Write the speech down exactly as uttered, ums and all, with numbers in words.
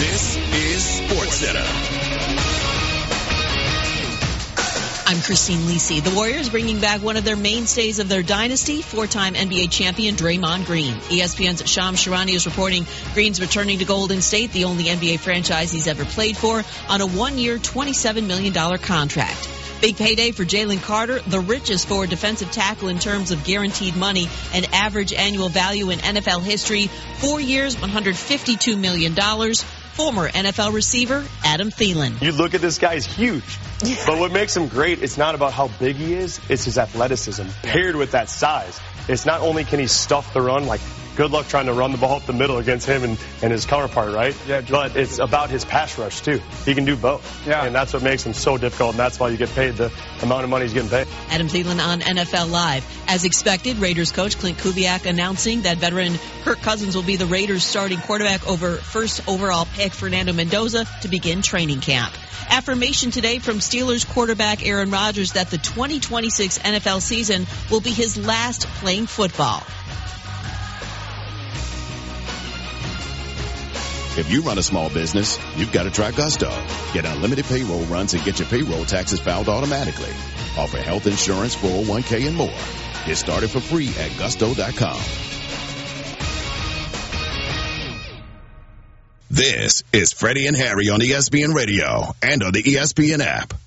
This is SportsCenter. I'm Christine Lisi. The Warriors bringing back one of their mainstays of their dynasty, four-time N B A champion Draymond Green. E S P N's Shams Charania is reporting Green's returning to Golden State, the only N B A franchise he's ever played for, on a one-year, twenty-seven million dollars contract. Big payday for Jalen Carter, the richest forward defensive tackle in terms of guaranteed money and average annual value in N F L history. Four years, one hundred fifty-two million dollars. Former N F L receiver Adam Thielen. You look at this guy, he's huge. Yeah. But what makes him great, it's not about how big he is, it's his athleticism paired with that size. It's not only can he stuff the run, like good luck trying to run the ball up the middle against him and, and his counterpart, right? Yeah, but it's about his pass rush, too. He can do both. Yeah. And that's what makes him so difficult, and that's why you get paid the amount of money he's getting paid. Adam Thielen on N F L Live. As expected, Raiders coach Clint Kubiak announcing that veteran Kirk Cousins will be the Raiders starting quarterback over first overall pick Fernando Mendoza to begin training camp. Affirmation today from Steelers quarterback Aaron Rodgers that the twenty twenty-six N F L season will be his last playing football. If you run a small business, you've got to try Gusto. Get unlimited payroll runs and get your payroll taxes filed automatically. Offer health insurance, four oh one k, and more. Get started for free at gusto dot com. This is Freddie and Harry on E S P N Radio and on the E S P N app.